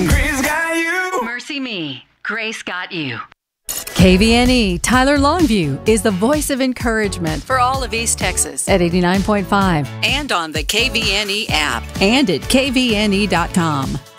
Grace got you. Mercy Me, Grace got you. KVNE Tyler Longview is the voice of encouragement For all of East Texas. at 89.5 And on the KVNE app. and at kvne.com.